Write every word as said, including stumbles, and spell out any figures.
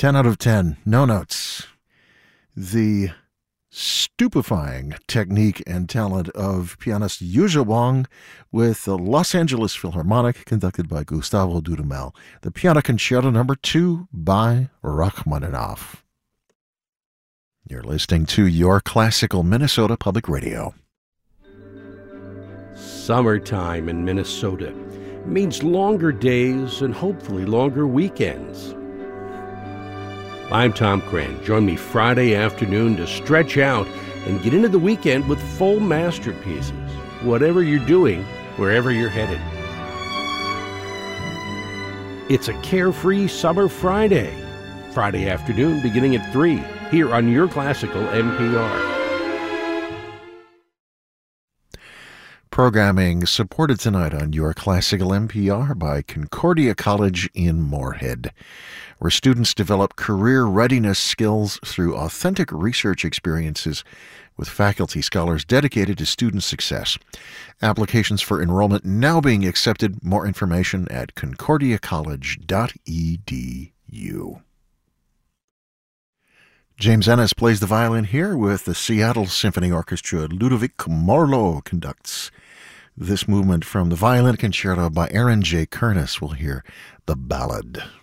ten out of ten, no notes. The stupefying technique and talent of pianist Yuzha Wang with the Los Angeles Philharmonic, conducted by Gustavo Dudamel. The Piano Concerto Number two by Rachmaninoff. You're listening to Your Classical Minnesota Public Radio. Summertime in Minnesota means longer days and hopefully longer weekends. I'm Tom Cran. Join me Friday afternoon to stretch out and get into the weekend with full masterpieces, whatever you're doing, wherever you're headed. It's a carefree summer Friday. Friday afternoon beginning at three, here on Your Classical N P R. Programming supported tonight on Your Classical N P R by Concordia College in Moorhead, where students develop career readiness skills through authentic research experiences with faculty scholars dedicated to student success. Applications for enrollment now being accepted. More information at concordia college dot e d u. James Ennis plays the violin here with the Seattle Symphony Orchestra. Ludovic Morlot conducts this movement from the Violin Concerto by Aaron J. Kernis. We'll hear the Ballad.